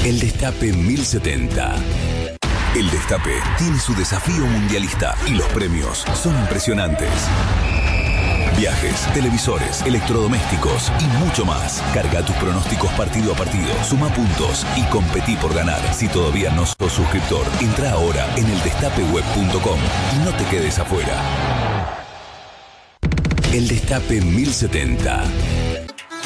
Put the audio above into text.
El Destape 1070. El Destape tiene su desafío mundialista y los premios son impresionantes. Viajes, televisores, electrodomésticos y mucho más. Carga tus pronósticos partido a partido, suma puntos y competí por ganar. Si todavía no sos suscriptor, entra ahora en eldestapeweb.com y no te quedes afuera. El Destape 1070.